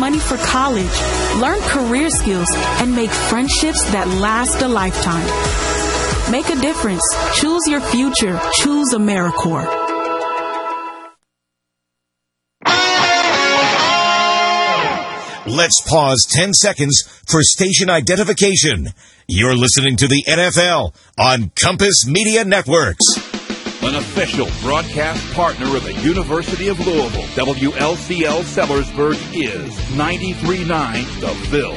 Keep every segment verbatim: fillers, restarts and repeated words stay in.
money for college, learn career skills, and make friendships that last a lifetime. Make a difference. Choose your future. Choose AmeriCorps. Let's pause ten seconds for station identification. You're listening to the N F L on Compass Media Networks. An official broadcast partner of the University of Louisville, W L C L Sellersburg is ninety-three point nine The Ville.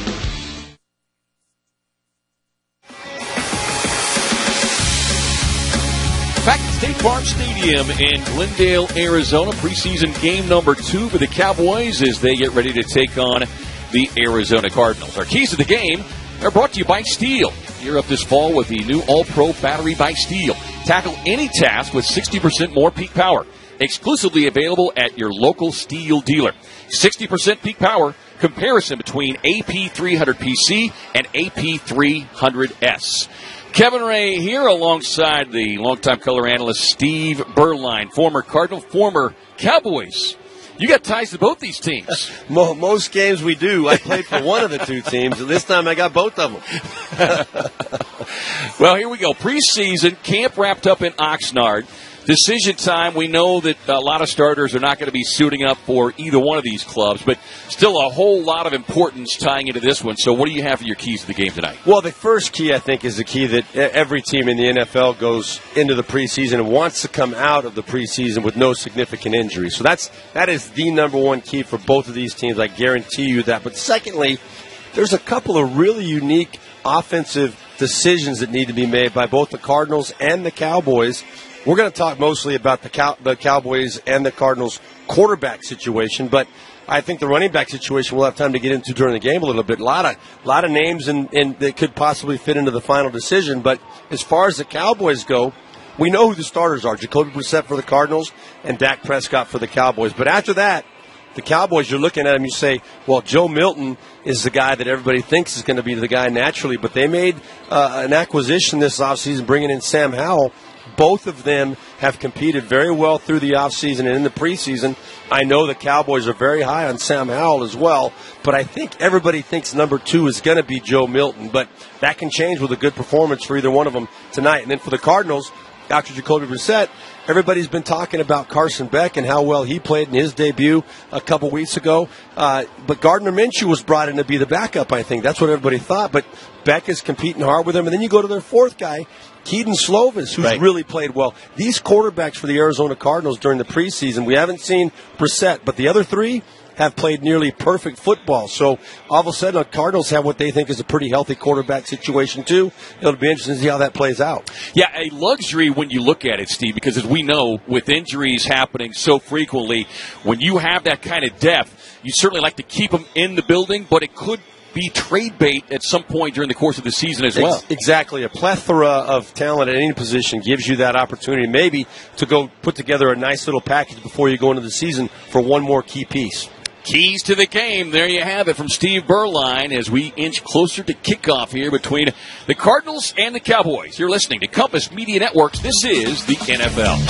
Back at State Farm Stadium in Glendale, Arizona, preseason game number two for the Cowboys as they get ready to take on the Arizona Cardinals. Our keys to the game are brought to you by Steel. Gear up this fall with the new All-Pro battery by Steel. Tackle any task with sixty percent more peak power. Exclusively available at your local Steel dealer. sixty percent peak power. Comparison between A P three hundred P C and A P three hundred S. Kevin Ray here alongside the longtime color analyst Steve Berline, former Cardinal, former Cowboys. You got ties to both these teams. Most games we do. I played for one of the two teams, and this time I got both of them. Well, here we go. Preseason camp wrapped up in Oxnard. Decision time, we know that a lot of starters are not going to be suiting up for either one of these clubs, but still a whole lot of importance tying into this one. So what do you have for your keys to the game tonight? Well, the first key, I think, is the key that every team in the N F L goes into the preseason and wants to come out of the preseason with no significant injury. So that's that is the number one key for both of these teams. I guarantee you that. But secondly, there's a couple of really unique offensive decisions that need to be made by both the Cardinals and the Cowboys. We're going to talk mostly about the, Cow- the Cowboys and the Cardinals quarterback situation, but I think the running back situation we'll have time to get into during the game a little bit. A lot of, lot of names in, in, that could possibly fit into the final decision, but as far as the Cowboys go, we know who the starters are. Jacoby Brissett for the Cardinals and Dak Prescott for the Cowboys. But after that, the Cowboys, you're looking at them, you say, well, Joe Milton is the guy that everybody thinks is going to be the guy naturally, but they made uh, an acquisition this offseason bringing in Sam Howell. Both of them have competed very well through the offseason and in the preseason. I know the Cowboys are very high on Sam Howell as well, but I think everybody thinks number two is going to be Joe Milton, but that can change with a good performance for either one of them tonight. And then for the Cardinals, after Jacoby Brissett, everybody's been talking about Carson Beck and how well he played in his debut a couple weeks ago. Uh, but Gardner Minshew was brought in to be the backup, I think. That's what everybody thought. But Beck is competing hard with him. And then you go to their fourth guy, Keaton Slovis, who's right. really played well. These quarterbacks for the Arizona Cardinals during the preseason, we haven't seen Brissett, but the other three have played nearly perfect football. So all of a sudden, the Cardinals have what they think is a pretty healthy quarterback situation, too. It'll be interesting to see how that plays out. Yeah, a luxury when you look at it, Steve, because as we know, with injuries happening so frequently, when you have that kind of depth, you certainly like to keep them in the building, but it could be trade bait at some point during the course of the season as well. Exactly. A plethora of talent at any position gives you that opportunity maybe to go put together a nice little package before you go into the season for one more key piece. Keys to the game. There you have it from Steve Berline as we inch closer to kickoff here between the Cardinals and the Cowboys. You're listening to Compass Media Networks. This is the N F L.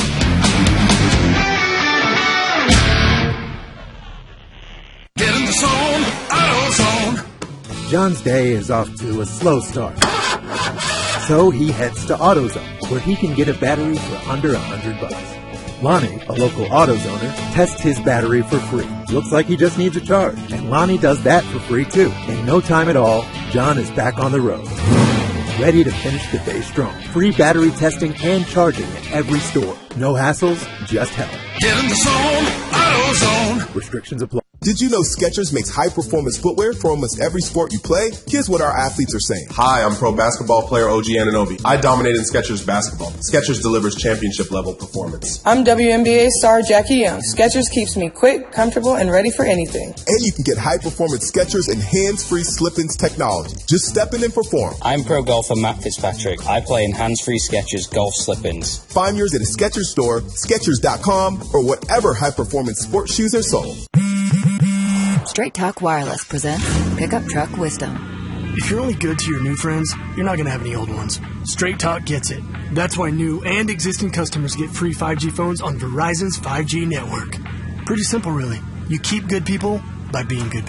Get in the zone, AutoZone. John's day is off to a slow start. So he heads to AutoZone, where he can get a battery for under a hundred bucks. Lonnie, a local AutoZoner, tests his battery for free. Looks like he just needs a charge, and Lonnie does that for free too. In no time at all, John is back on the road, ready to finish the day strong. Free battery testing and charging at every store. No hassles, just help. Get in the zone, AutoZone. Restrictions apply. Did you know Skechers makes high-performance footwear for almost every sport you play? Here's what our athletes are saying. Hi, I'm pro basketball player O G Anunoby. I dominate in Skechers basketball. Skechers delivers championship-level performance. I'm W N B A star Jackie Young. Skechers keeps me quick, comfortable, and ready for anything. And you can get high-performance Skechers and hands-free slip-ins technology. Just step in and perform. I'm pro golfer Matt Fitzpatrick. I play in hands-free Skechers golf slip-ins. Find yours at a Skechers store, Skechers dot com, or whatever high-performance sports shoes are sold. Straight Talk Wireless presents Pickup Truck Wisdom. If you're only good to your new friends, you're not going to have any old ones. Straight Talk gets it. That's why new and existing customers get free five G phones on Verizon's five G network. Pretty simple, really. You keep good people by being good people.